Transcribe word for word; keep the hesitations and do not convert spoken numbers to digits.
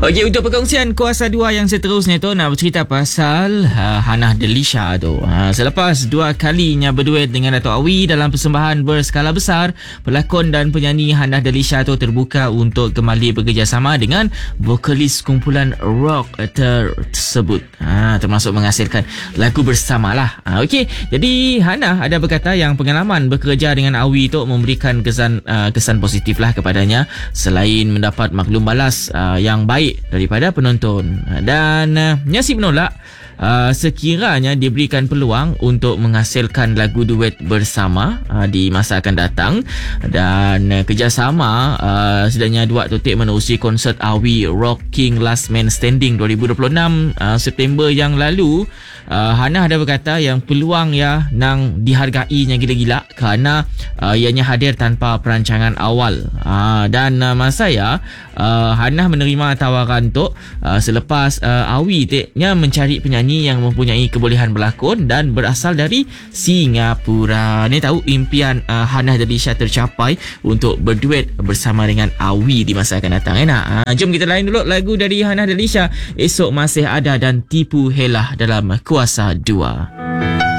Okey, untuk perkongsian kuasa dua yang seterusnya tu nak bercerita pasal uh, Hannah Delisha tu. Uh, selepas dua kalinya berduet dengan Dato' Awi dalam persembahan berskala besar, pelakon dan penyanyi Hannah Delisha tu terbuka untuk kembali bekerjasama dengan vokalis kumpulan rock tersebut. Uh, termasuk menghasilkan lagu bersamalah. Uh, Okey, jadi Hannah ada berkata yang pengalaman bekerja dengan Awi tu memberikan kesan uh, kesan positif lah kepadanya, selain mendapat maklum balas uh, yang baik daripada penonton, dan uh, Nyasi menolak uh, sekiranya diberikan peluang untuk menghasilkan lagu duet bersama uh, di masa akan datang. Dan uh, kerjasama uh, sedangnya dua tutik menerusi konsert Awi Rocking Last Man Standing dua ribu dua puluh enam uh, September yang lalu. Uh, Hannah ada berkata yang peluang ya nang dihargainya gila-gila kerana uh, ianya hadir tanpa perancangan awal. Uh, dan uh, masa ya uh, Hannah menerima tawaran tu uh, selepas uh, Awi teknya mencari penyanyi yang mempunyai kebolehan berlakon dan berasal dari Singapura. Ni tahu impian uh, Hannah Delisha tercapai untuk berduet bersama dengan Awi di masa akan datang. Enak. Uh, jom kita lain dulu lagu dari Hannah Delisha, Esok Masih Ada dan Tipu Helah dalam Kuasa dua.